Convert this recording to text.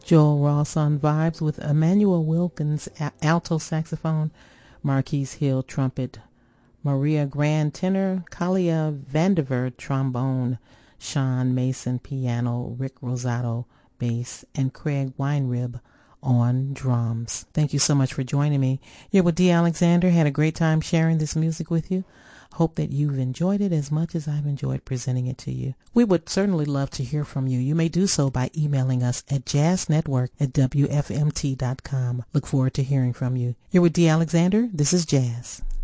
Joel Ross on vibes with Emmanuel Wilkins alto saxophone, Marquise Hill trumpet, Maria Grand tenor, Kalia Vandiver trombone, Sean Mason piano, Rick Rosato bass, and Craig Weinrib on drums. Thank you so much for joining me. You're with Dee Alexander. Had a great time sharing this music with you. Hope that you've enjoyed it as much as I've enjoyed presenting it to you. We would certainly love to hear from you. You may do so by emailing us at jazznetwork@wfmt.com. Look forward to hearing from you. You're with Dee Alexander. This is Jazz.